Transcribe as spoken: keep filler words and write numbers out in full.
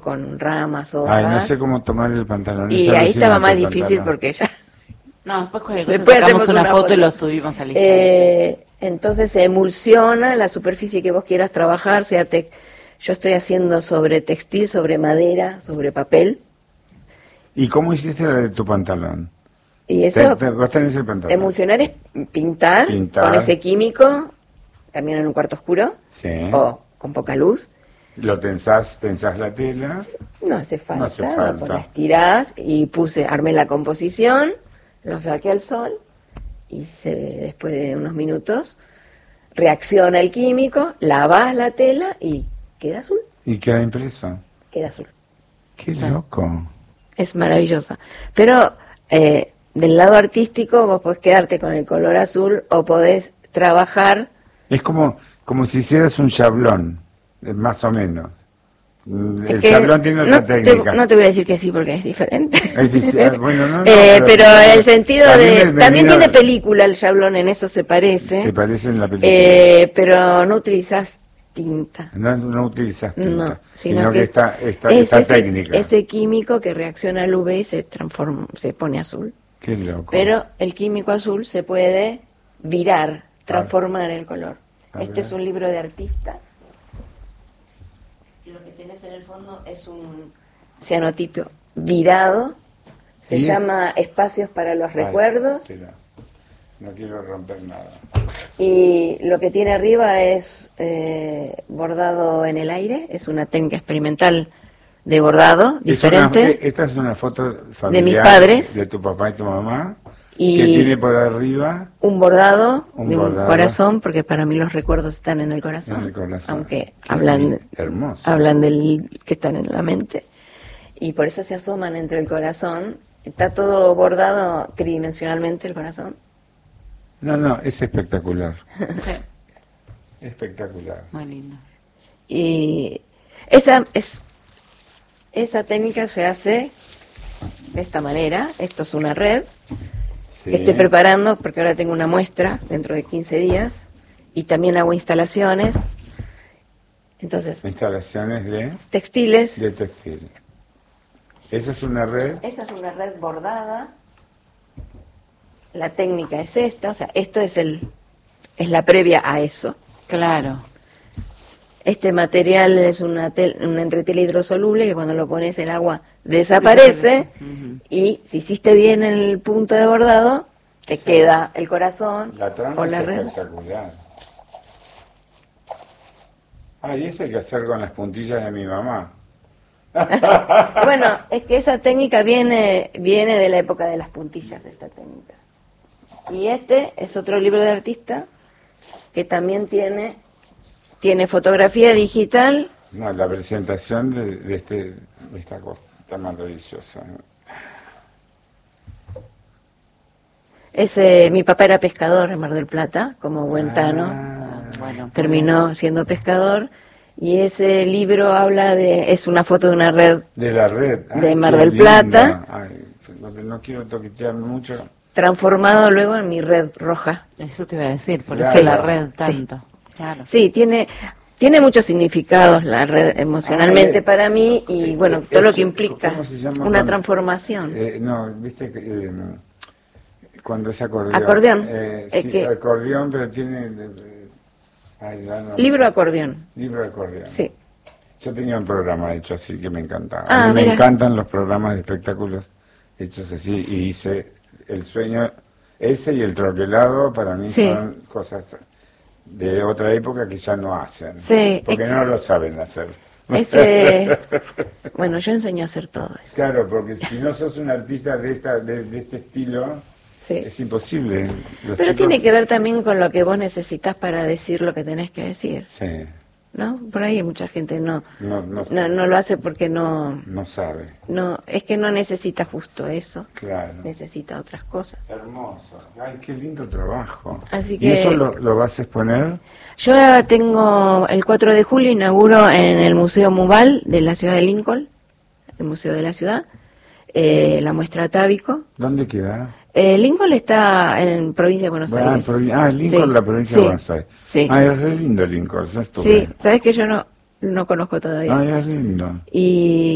con ramas, hojas. Ay, no sé cómo tomar el pantalón. Y ahí estaba más difícil porque ya... No, después cualquier cosa Después sacamos una, una foto, foto y lo subimos al eh, Entonces se emulsiona la superficie que vos quieras trabajar, sea te... yo estoy haciendo sobre textil, sobre madera, sobre papel. ¿Y cómo hiciste la de tu pantalón? Y eso, te, te, vos tenés el pantalón. Emulsionar es pintar, pintar con ese químico, también en un cuarto oscuro, sí, o con poca luz. Lo tensás, tensás la tela. No hace falta, no hace falta. La estirás y puse, armé la composición, lo saqué al sol y se, después de unos minutos reacciona el químico, lavas la tela y queda azul. ¿Y queda impreso? Queda azul. ¡Qué loco! Es maravillosa. Pero eh, del lado artístico vos podés quedarte con el color azul o podés trabajar. Es como, como si hicieras un chablón, más o menos. El que chablón tiene otra no técnica. Te, no te voy a decir que sí porque es diferente. Es dif- bueno, no, no, eh, pero, pero el sentido también de... me, me también vino, tiene película el chablón, en eso se parece. Se parece en la película. Eh, pero no utilizás tinta. No, no utilizas tinta, no, sino, sino que, que esta, esta, es esta ese, técnica. Ese químico que reacciona al U V y se transforma, se pone azul. Qué loco. Pero el químico azul se puede virar, transformar el color. A este ver. Es un libro de artista. Lo que tenés en el fondo es un cianotipio virado. Se ¿Sí? llama Espacios para los Ay, Recuerdos. Espera. No quiero romper nada. Y lo que tiene arriba es eh, bordado en el aire. Es una técnica experimental de bordado diferente. Una, esta es una foto familiar de mis padres, de tu papá y tu mamá, y que tiene por arriba un bordado un de bordado. un corazón, porque para mí los recuerdos están en el corazón, en el corazón. aunque Qué hablan hermoso. hablan del que están en la mente, y por eso se asoman entre el corazón. Está todo bordado tridimensionalmente el corazón. No, no, es espectacular. Sí. Espectacular. Muy lindo. Y esa es esa técnica se hace de esta manera. Esto es una red sí. que estoy preparando porque ahora tengo una muestra dentro de quince días y también hago instalaciones. Entonces, instalaciones de textiles. De textiles. Esa es una red. Esta es una red bordada. La técnica es esta, o sea, esto es el es la previa a eso. Claro. Este material es una tel, un entretela hidrosoluble que cuando lo pones en agua desaparece, uh-huh. y si hiciste bien el punto de bordado, te sí. queda el corazón la trama o la es red. Espectacular. Ah, y eso hay que hacer con las puntillas de mi mamá. Bueno, es que esa técnica viene viene de la época de las puntillas, esta técnica. Y este es otro libro de artista que también tiene tiene fotografía digital. No, la presentación de, de este de esta cosa está maravillosa. Ese, mi papá era pescador en Mar del Plata, como buen tano. Ah, bueno, terminó siendo pescador. Y ese libro habla de, es una foto de una red de la red ah, de Mar del Plata. Ay, no, no quiero toquetear mucho. Transformado luego en mi red roja. Eso te iba a decir, por claro. eso la red tanto. Sí, claro. sí tiene tiene muchos significados la red emocionalmente ah, eh, para mí y bueno, todo eso, lo que implica una cuando, transformación. Eh, no, viste que eh, cuando es acordeón. Acordeón. Eh, es sí, que, acordeón, pero tiene... Eh, ay, ya no, libro acordeón. Libro acordeón. Sí. Yo tenía un programa hecho así que me encantaba. Ah, a mí mira. me encantan los programas de espectáculos hechos así y hice El Sueño, ese y El Troquelado para mí sí. son cosas de otra época que ya no hacen, sí, porque es no lo saben hacer. Ese, bueno, yo enseño a hacer todo eso. Claro, porque si no sos un artista de esta de, de este estilo, sí. es imposible. Los Pero chicos... tiene que ver también con lo que vos necesitas para decir lo que tenés que decir. Sí. ¿No? Por ahí mucha gente no no, no, no, no lo hace porque no... No sabe. No, es que no necesita justo eso. Claro. Necesita otras cosas. Hermoso. Ay, qué lindo trabajo. Así que, ¿y eso lo, lo vas a exponer? Yo ahora tengo, el cuatro de julio inauguro en el Museo Mubal de la ciudad de Lincoln, el Museo de la Ciudad, eh, la muestra Atávico. ¿Dónde queda? Eh, Lincoln está en provincia de Buenos ah, Aires. Provi ah, Lincoln, sí, la provincia sí, de Buenos Aires. Sí. Ah, es re lindo Lincoln. Sí, sabes que yo no, no conozco todavía. Ah, es lindo. Y